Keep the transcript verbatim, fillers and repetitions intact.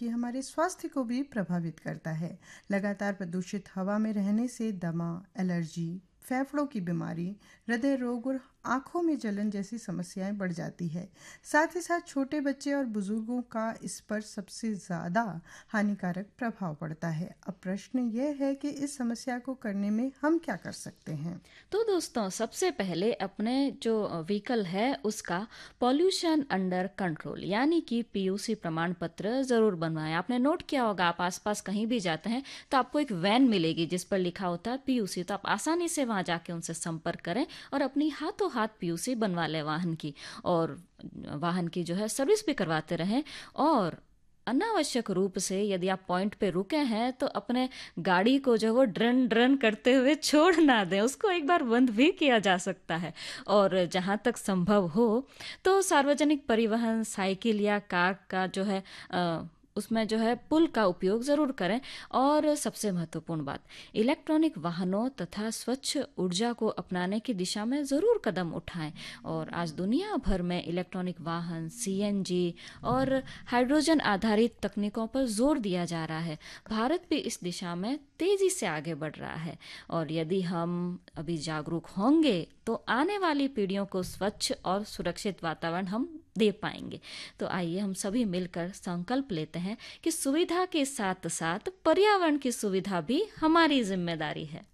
बल्कि हमारे स्वास्थ्य को भी प्रभावित करता है। लगातार प्रदूषित हवा में रहने से दमा, एलर्जी, फेफड़ों की बीमारी, हृदय रोग और आंखों में जलन जैसी समस्याएं बढ़ जाती है। साथ ही साथ छोटे बच्चे और बुजुर्गों का इस पर सबसे ज़्यादा हानिकारक प्रभाव पड़ता है। अब प्रश्न यह है कि इस समस्या को करने में हम क्या कर सकते हैं। तो दोस्तों, सबसे पहले अपने जो व्हीकल है उसका पॉल्यूशन अंडर कंट्रोल यानी कि पीयूसी प्रमाण पत्र जरूर बनवाएं। आपने नोट किया होगा, आप आसपास कहीं भी जाते हैं तो आपको एक वैन मिलेगी जिस पर लिखा होता है पीयूसी, तो आप आसानी से वहां जाके उनसे संपर्क करें और अपनी हाथों हाथ पीयूसी बनवा लें वाहन की, और वाहन की जो है सर्विस भी करवाते रहें। और अनावश्यक रूप से यदि आप पॉइंट पे रुके हैं तो अपने गाड़ी को जो वो ड्रन ड्रन करते हुए छोड़ ना दें, उसको एक बार बंद भी किया जा सकता है। और जहाँ तक संभव हो तो सार्वजनिक परिवहन, साइकिल या कार का जो है अ, उसमें जो है पुल का उपयोग जरूर करें। और सबसे महत्वपूर्ण बात, इलेक्ट्रॉनिक वाहनों तथा स्वच्छ ऊर्जा को अपनाने की दिशा में जरूर कदम उठाएं। और आज दुनिया भर में इलेक्ट्रॉनिक वाहन, सीएनजी और हाइड्रोजन आधारित तकनीकों पर जोर दिया जा रहा है। भारत भी इस दिशा में तेजी से आगे बढ़ रहा है। और यदि हम अभी जागरूक होंगे तो आने वाली पीढ़ियों को स्वच्छ और सुरक्षित वातावरण हम दे पाएंगे। तो आइए हम सभी मिलकर संकल्प लेते हैं कि सुविधा के साथ साथ पर्यावरण की सुविधा भी हमारी जिम्मेदारी है।